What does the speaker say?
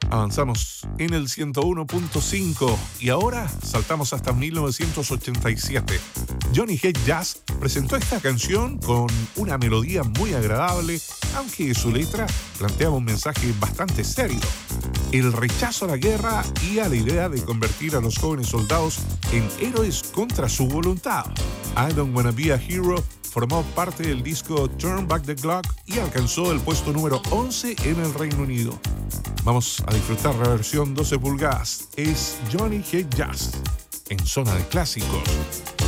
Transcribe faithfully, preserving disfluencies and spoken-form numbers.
Avanzamos en el ciento uno punto cinco y ahora saltamos hasta mil novecientos ochenta y siete. Johnny Hates Jazz presentó esta canción con una melodía muy agradable, aunque su letra planteaba un mensaje bastante serio: el rechazo a la guerra y a la idea de convertir a los jóvenes soldados en héroes contra su voluntad. I Don't Wanna Be a Hero formó parte del disco Turn Back the Clock y alcanzó el puesto número once en el Reino Unido. Vamos a disfrutar la versión doce pulgadas. Es Johnny Hates Jazz en Zona de Clásicos.